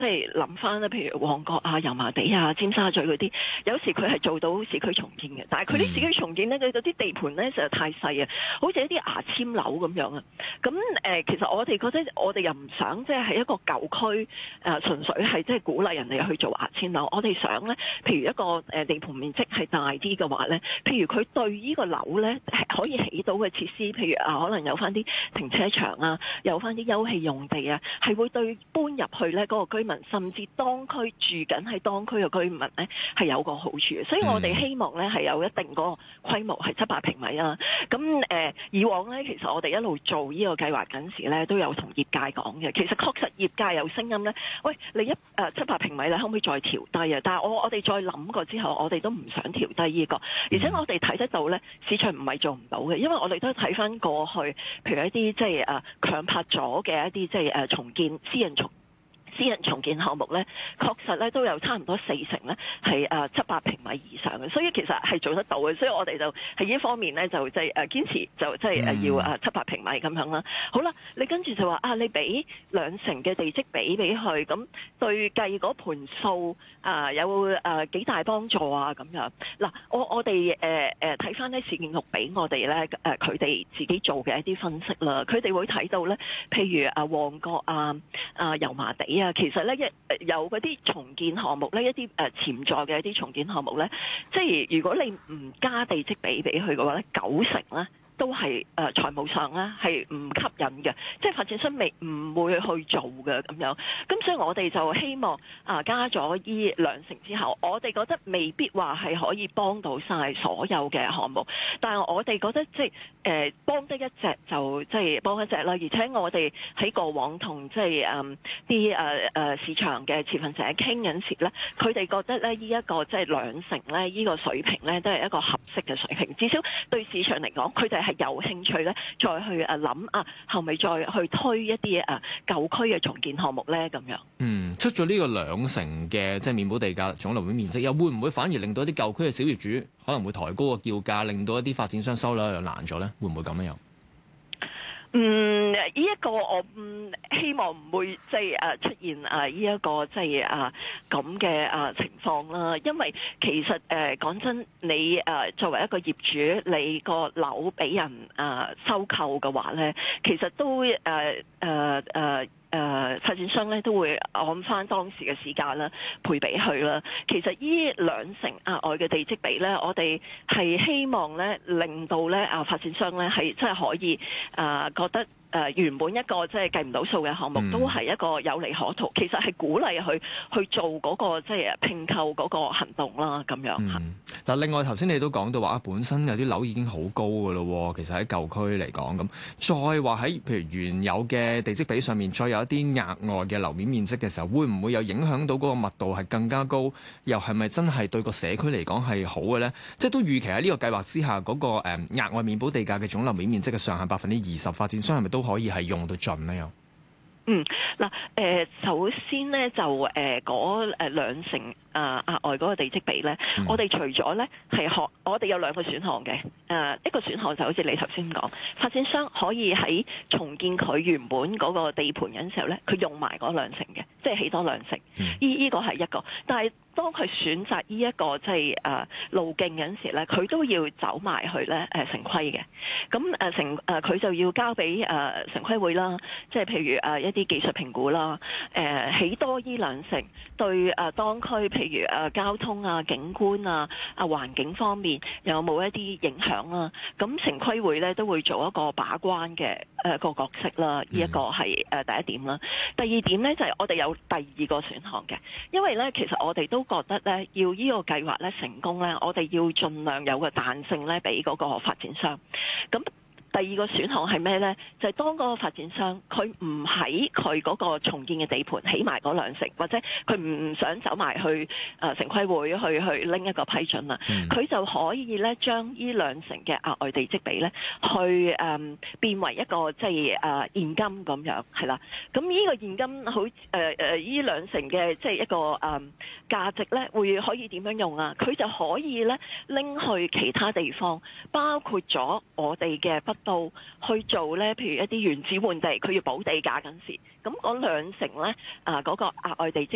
即係諗翻咧，譬如旺角啊、油麻地啊、尖沙咀嗰啲，有時佢係做到市區重建嘅，但係佢啲市區重建咧，佢嗰啲地盤咧實在太細啊，好似一啲牙籤樓咁樣啊。咁其實我哋覺得我哋又唔想即係喺一個舊區純粹係即係鼓勵人哋去做牙籤樓。我哋想咧，譬如一個地盤面積係大啲嘅話咧，譬如佢對呢個樓咧係可以起到嘅設施，譬如可能有翻啲停車場啊，有翻啲休憩用地啊，係會對搬入去咧嗰個居民，甚至當區住緊喺當區嘅居民咧係有個好處嘅。所以我哋希望咧係有一定嗰個規模係700平米啊。咁以往咧其實我哋一路做呢個計劃緊時咧都有同業界講嘅。其實確實業界有聲音咧，喂，你700平米咧可唔可以再調低啊？但係我哋再諗過之後，我哋都唔想調低呢個，而且我哋睇得到咧市場唔係做唔到嘅，因為我哋都睇翻過去，譬如一啲即係強拍咗嘅一啲即係重建私人重建項目咧，確實咧都有差唔多40%咧係700平米以上嘅，所以其實係做得到嘅。所以我哋就喺呢方面咧就即係堅持就即係要700平米咁樣啦。好啦，你跟住就話你俾2成嘅地積比俾佢，咁對計嗰盤數有幾大幫助啊？咁樣嗱，我哋睇翻咧市建局俾我哋咧佢哋自己做嘅一啲分析啦，佢哋會睇到咧，譬如旺角油麻地其實咧有嗰啲重建項目咧，一啲潛在嘅一啲重建項目咧，即係如果你唔加地積比俾佢嘅話咧，90%咧都係財務上咧係唔吸引嘅，即係發展商唔會去做嘅咁樣。咁所以我哋就希望加咗呢2成之後，我哋覺得未必話係可以幫到晒所有嘅項目，但係我哋覺得即係幫得一隻就即係幫一隻啦。而且我哋喺過往同即係啲市場嘅持份者傾緊時咧，佢哋覺得咧呢一個即係2成咧呢個水平咧都係一個合適嘅水平，至少對市場嚟講，佢哋係有興趣咧，再去諗後尾再去推一啲舊區嘅重建項目咧咁樣。 出咗呢個2成嘅即係免補地價總樓面面積，又會唔會反而令到一啲舊區嘅小業主可能會抬高個叫價，令到一啲發展商收樓又難咗咧？會唔會咁樣又？ 呢一個我希望唔會即係出現呢一個即係咁嘅情況啦，因為其實講真，你作為一個業主，你個樓俾人收購嘅話咧，其實都發展商咧都會按翻當時嘅市價啦，賠俾佢啦。其實呢2成額外嘅地積比咧，我哋係希望咧令到咧發展商咧係真係可以覺得原本一個即係計唔到數嘅項目都係一個有利可圖，其實係鼓勵佢去做嗰個即係併購嗰個行動啦，咁樣嚇。 嗱，另外頭先你都講到話本身有啲樓已經好高㗎咯，其實喺舊區嚟講咁，再話喺譬如原有嘅地積比上面，再有一啲額外嘅樓面面積嘅時候，會唔會有影響到嗰個密度係更加高？又係咪真係對個社區嚟講係好嘅咧？即係都預期喺呢個計劃之下，嗰個額外免補地價嘅總樓面面積嘅上限20%，發展商係咪都可以係用到盡咧？又首先咧就嗰2成額外嗰個地積比咧，我哋除咗咧我哋有2個選項嘅。一個選項就好似你頭先講，發展商可以喺重建佢原本嗰個地盤嘅時候咧，佢用埋嗰2成嘅，即係起多2成。呢個係一個，但係當佢選擇呢一個即係路徑嗰陣時咧，佢都要走埋去咧城規嘅。咁佢就要交俾城規會啦，即係譬如一啲技術評估啦，起多呢2成對當區譬如交通景觀環境方面有冇一啲影響啦？咁城規會咧都會做一個把關嘅個角色啦。呢一個係第一點啦。第二點咧就係我哋有第2個選項嘅，因為咧其實我哋都覺得咧要呢個計劃咧成功咧，我哋要盡量有個彈性咧俾嗰個發展商。咁第2個選項係咩呢？就係當嗰個發展商佢唔喺佢嗰個重建嘅地盤起埋嗰2成，或者佢唔想走埋去城規會去拎一個批准啦，佢就可以咧將呢2成嘅額外地積比咧去變為一個即係現金咁樣係啦。咁呢個現金好呢2成嘅即係一個價值咧會可以點樣用啊？佢就可以咧拎去其他地方，包括咗我哋嘅北到去做咧，譬如一啲原址換地，佢要補地價嗰陣時，咁嗰2成咧嗰個額外地積